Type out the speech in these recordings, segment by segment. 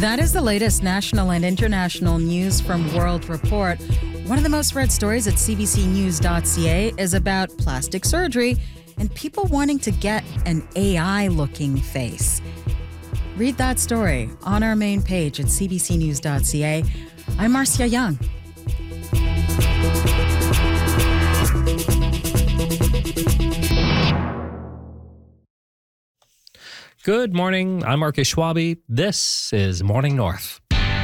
That is the latest national and international news from World Report. One of the most read stories at cbcnews.ca is about plastic surgery and people wanting to get an AI-looking face. Read that story on our main page at cbcnews.ca. I'm Marcia Young. Good morning. I'm Marcus Schwabe. This is Morning North.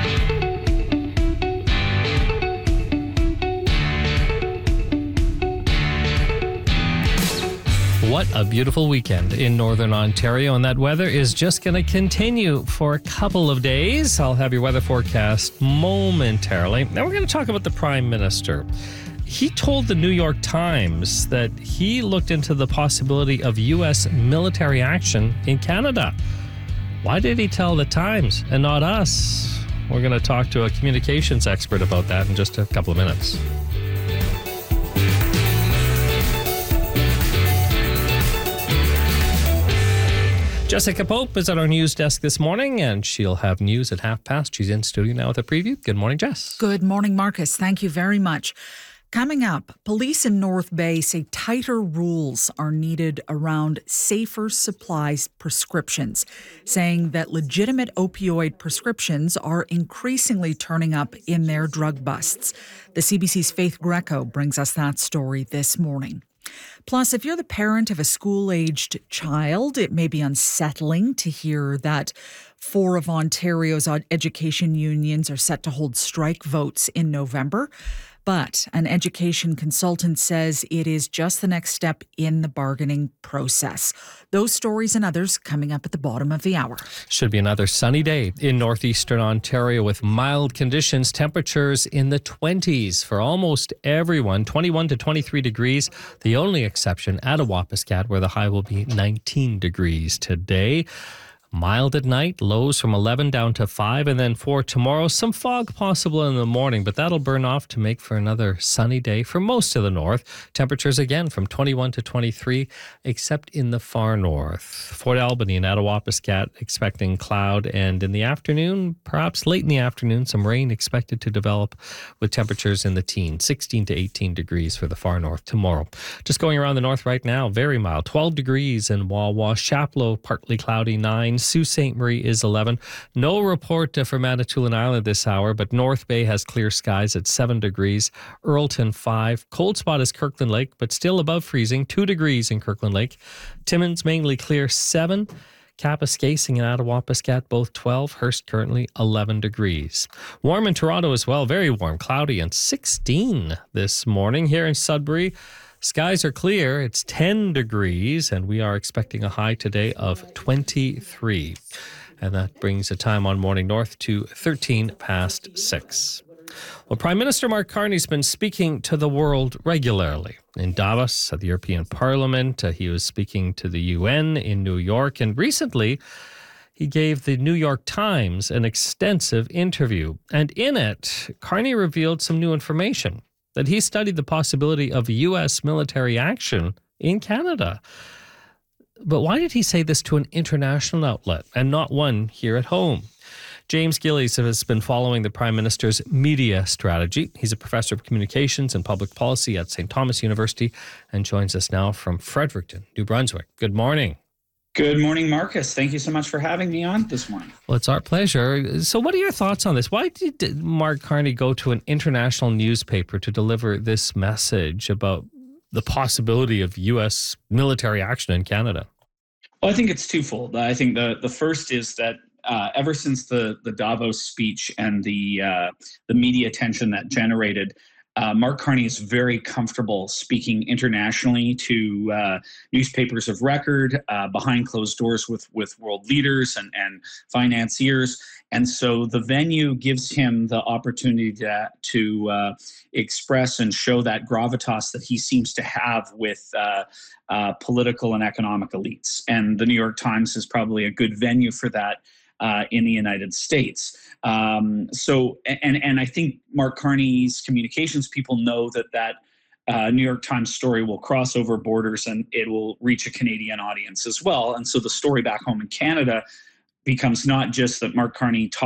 What a beautiful weekend in Northern Ontario, and that weather is just going to continue for a couple of days. I'll have your weather forecast momentarily. Now we're going to talk about the Prime Minister. He told the New York Times that he looked into the possibility of U.S. military action in Canada. Why did he tell the Times and not us? We're going to talk to a communications expert about that in just a couple of minutes. Jessica Pope is at our news desk this morning, and she'll have news at 5:30. She's in studio now with a preview. Good morning, Jess. Good morning, Marcus. Thank you very much. Coming up, police in North Bay say tighter rules are needed around safer supplies prescriptions, saying that legitimate opioid prescriptions are increasingly turning up in their drug busts. The CBC's Faith Greco brings us that story this morning. Plus, if you're the parent of a school-aged child, it may be unsettling to hear that 4 of Ontario's education unions are set to hold strike votes in November. But an education consultant says it is just the next step in the bargaining process. Those stories and others coming up at the bottom of the hour. Should be another sunny day in northeastern Ontario with mild conditions, temperatures in the 20s for almost everyone, 21 to 23 degrees. The only exception at Awapiskat, where the high will be 19 degrees today. Mild at night, lows from 11 down to 5, and then for tomorrow, some fog possible in the morning, but that'll burn off to make for another sunny day for most of the north. Temperatures again from 21 to 23, except in the far north. Fort Albany and Attawapiskat expecting cloud, and in the afternoon, perhaps late in the afternoon, some rain expected to develop with temperatures in the teens, 16 to 18 degrees for the far north tomorrow. Just going around the north right now, very mild, 12 degrees in Wawa, Chapleau, partly cloudy, 9. Sault Ste. Marie is 11. No report for Manitoulin Island this hour, but North Bay has clear skies at 7 degrees. Earlton 5. Cold spot is Kirkland Lake, but still above freezing, 2 degrees in Kirkland Lake. Timmins mainly clear 7. Kapuskasing and Attawapiskat both 12. Hearst currently 11 degrees. Warm in Toronto as well, very warm, cloudy, and 16 this morning. Here in Sudbury, skies are clear. It's 10 degrees, and we are expecting a high today of 23. And that brings the time on Morning North to 13 past 6. Well, Prime Minister Mark Carney's been speaking to the world regularly. In Davos, at the European Parliament, he was speaking to the UN in New York, and recently he gave the New York Times an extensive interview. And in it, Carney revealed some new information, that he studied the possibility of U.S. military action in Canada. But why did he say this to an international outlet and not one here at home? James Gillies has been following the Prime Minister's media strategy. He's a professor of communications and public policy at St. Thomas University and joins us now from Fredericton, New Brunswick. Good morning. Good morning, Marcus. Thank you so much for having me on this morning. Well, it's our pleasure. So what are your thoughts on this? Why did Mark Carney go to an international newspaper to deliver this message about the possibility of U.S. military action in Canada? Well, I think it's twofold. I think the first is that ever since the Davos speech and the media attention that generated, Mark Carney is very comfortable speaking internationally to newspapers of record, behind closed doors with world leaders and financiers. And so the venue gives him the opportunity to express and show that gravitas that he seems to have with political and economic elites. And the New York Times is probably a good venue for that in the United States. So I think Mark Carney's communications people know that New York Times story will cross over borders and it will reach a Canadian audience as well. And so the story back home in Canada becomes not just that Mark Carney